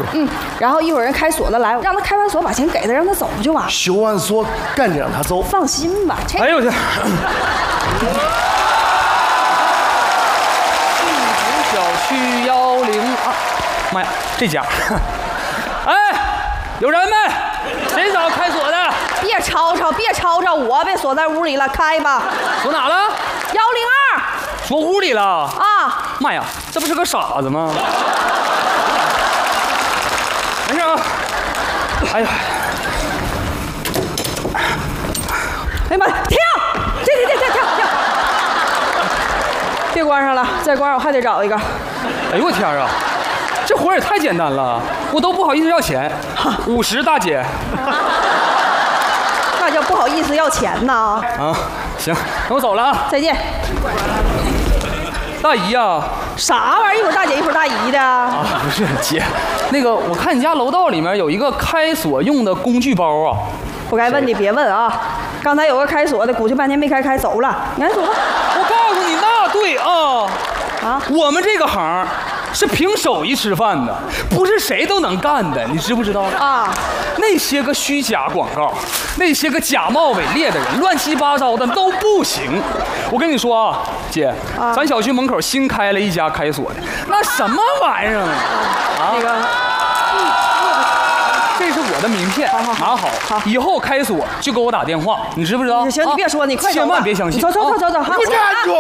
然后一会儿人开锁的来，让他开完锁把钱给他，让他走就完。 修完锁赶紧让他走。 放心吧，这。 哎呦我去！小区102，妈呀，这家！哎，有人没？谁找开锁的？ 别吵吵，我被锁在屋里了，开吧。 锁哪了 102。 锁屋里了啊！ 妈呀，这不是个傻子吗？没事啊。哎呀！ 哎呀妈呀！停！别关上了，再关上我还得找一个。 哎呦我天啊！这活也太简单了，我都不好意思要钱。50大姐。 那叫不好意思要钱呐！ 啊，行，那我走了啊， 再见。 大姨呀， 啥玩意儿？一会儿大姐，一会儿大姨的。 啊，不是姐，那个我看你家楼道里面有一个开锁用的工具包啊。 不该问的别问啊！刚才有个开锁的，鼓捣半天没开走了。你赶紧走吧。 我告诉你，那对啊，我们这个行是凭手艺吃饭的，不是谁都能干的，你知不知道啊？ 那些个虚假广告，那些个假冒伪劣的人，乱七八糟的都不行。我跟你说啊，姐，咱小区门口新开了一家开锁的，那什么玩意儿啊？ 那个。 这是我的名片，拿好，以后开锁就给我打电话，你知不知道？ 行，你别说，你快走吧， 千万别相信。 走， 你站住！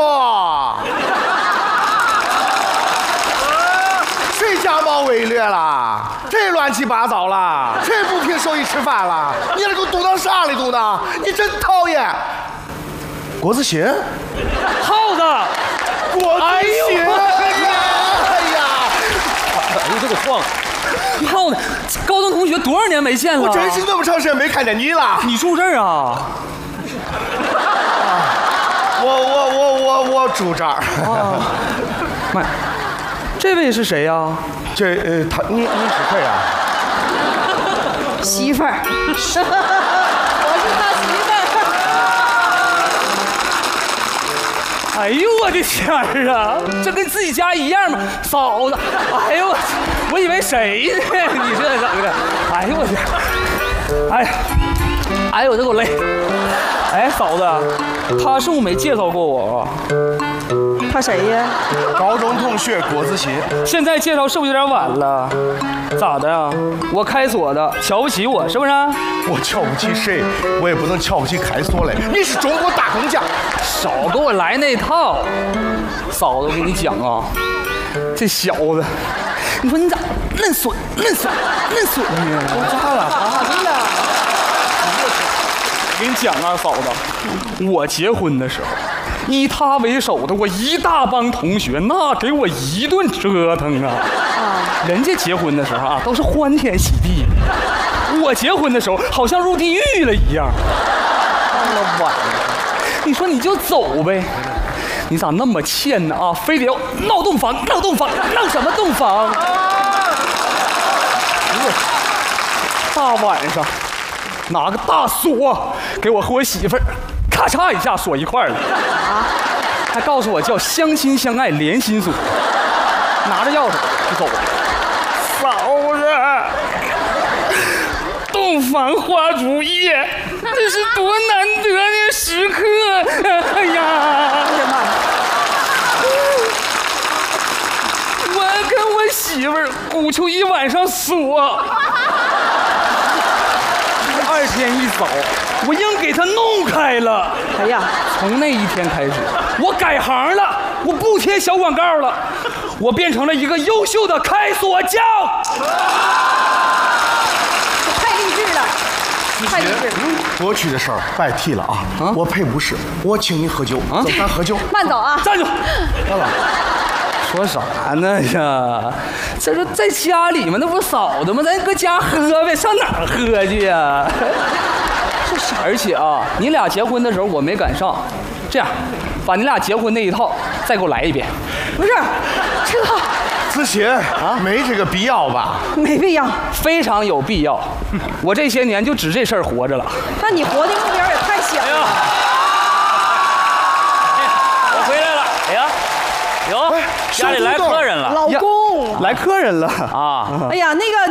谁假冒伪劣了？谁乱七八糟了？谁不凭手艺吃饭了？你这给我嘟到啥里嘟呢？你真讨厌！郭子欣， 耗子， 郭子欣，哎呀， 这个晃。耗子，高中同学多少年没见了？ 我真是那么长时间没看见你了。 你住这儿啊？ 我住这儿。 妈，这位是谁呀？ 你是谁呀？ 媳妇儿。我是他媳妇儿。哎呦我的天儿啊！这跟自己家一样吗？嫂子，哎呦我以为谁呢？你这怎么的？哎呦我天！哎呀，哎呦这给我累！哎嫂子，他是不是没介绍过我？ 他谁呀？ 高中同学郭子欣。 现在介绍是不是有点晚了？咋的呀？我开锁的，瞧不起我是不是？ 我瞧不起谁，我也不能瞧不起开锁嘞。你是中国大工匠， 少给我来那套。嫂子，我跟你讲啊，这小子，你说你咋嫩损呢？ 我咋了？ 真的。 我跟你讲啊，嫂子，我结婚的时候，以他为首的我一大帮同学，那给我一顿折腾啊！人家结婚的时候啊，都是欢天喜地的，我结婚的时候好像入地狱了一样。到了晚上，你说你就走呗，你咋那么欠呢啊？非得要闹洞房，闹什么洞房？大晚上拿个大锁给我和我媳妇儿咔嚓一下锁一块儿了啊！还告诉我叫相亲相爱连心锁，拿着钥匙就走了。嫂子，洞房花烛夜，这是多难得的时刻！哎呀，我跟我媳妇儿鼓秋一晚上锁。2天一早，我硬给他弄开了。 哎呀， 从那一天开始，我改行了，我不贴小广告了，我变成了一个优秀的开锁匠。 太励志了，太励志了。 过去的事儿别提了啊！我赔50，我请你喝酒，走，咱喝酒。 慢走啊！ 站住！干嘛？说啥呢呀？这是在家里面，那不是嫂子吗？咱搁家喝呗，上哪儿喝去呀？而且啊，你俩结婚的时候我没赶上，这样，把你俩结婚那一套再给我来一遍。 不是，这个子欣啊，没这个必要吧？ 没必要， 非常有必要。我这些年就指这事儿活着了。 那你活的目标也太小了。 我回来了。哎呀，哟，家里来客人了。 老公， 来客人了啊！ 哎呀，那个。